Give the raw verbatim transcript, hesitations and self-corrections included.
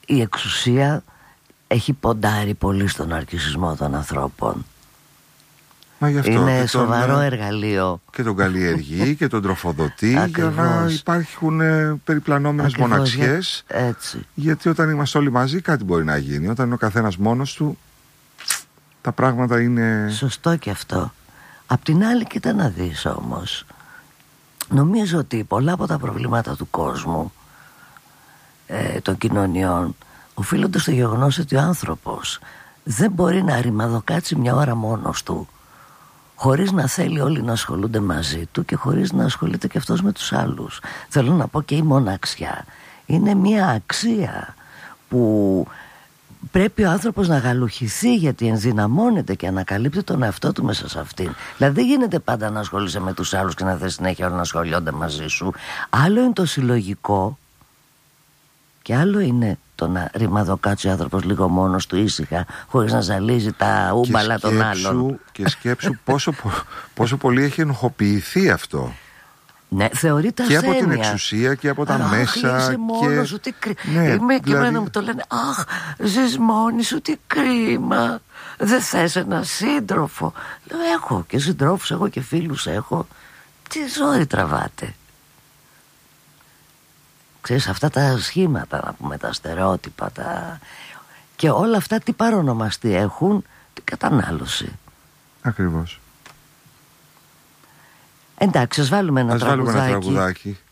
η εξουσία έχει ποντάρει πολύ στον ναρκισσισμό των ανθρώπων. Μα γι' αυτό είναι και σοβαρό τον, εργαλείο. Και τον καλλιεργεί και τον τροφοδοτεί για να υπάρχουν ε, περιπλανόμενες μοναξιές. Για... Έτσι. Γιατί όταν είμαστε όλοι μαζί κάτι μπορεί να γίνει. Όταν είναι ο καθένας μόνος του, τα πράγματα είναι... Σωστό και αυτό. Απ' την άλλη, κοίτα να δεις όμως, νομίζω ότι πολλά από τα προβλήματα του κόσμου, ε, των κοινωνιών, οφείλονται στο γεγονός ότι ο άνθρωπος δεν μπορεί να ρημαδοκάτσει μια ώρα μόνος του, χωρίς να θέλει όλοι να ασχολούνται μαζί του και χωρίς να ασχολείται και αυτός με τους άλλους. Θέλω να πω, και η μοναξιά είναι μια αξία που πρέπει ο άνθρωπος να γαλουχηθεί, γιατί ενδυναμώνεται και ανακαλύπτει τον εαυτό του μέσα σε αυτήν. Δηλαδή δεν γίνεται πάντα να ασχολείσαι με τους άλλους και να θες συνέχεια όλοι να ασχολιόνται μαζί σου. Άλλο είναι το συλλογικό και άλλο είναι το να ρημαδοκάτσει ο άνθρωπος λίγο μόνος του ήσυχα, χωρίς να ζαλίζει τα ούμπαλα των άλλων. Και σκέψου πόσο, πόσο πολύ έχει ενοχοποιηθεί αυτό. Ναι, θεωρείται και ασθένεια. Από την εξουσία και από τα αχ, μέσα. Είσαι μόνος και... σου, τι κρί... ναι, Είμαι και δηλαδή... εμένα μου το λένε, αχ, ζεις μόνη σου, τι κρίμα. Δεν θες ένα σύντροφο. Λέω, έχω και συντρόφους, έχω και φίλους έχω. Τι ζόρι τραβάτε. Ξέρεις, αυτά τα σχήματα, να πούμε, τα στερεότυπα, τα... και όλα αυτά τι παρονομαστεί έχουν? Την κατανάλωση. Ακριβώς. Εντάξει, ας βάλουμε ένα ας τραγουδάκι. Βάλουμε ένα τραγουδάκι.